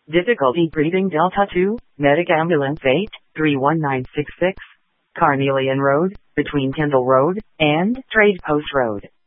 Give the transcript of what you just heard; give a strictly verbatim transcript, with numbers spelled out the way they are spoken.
Difficulty breathing Delta two, Medic Ambulance eight, three one nine six six, Carnelian Road, between Kendall Road and Trade Post Road.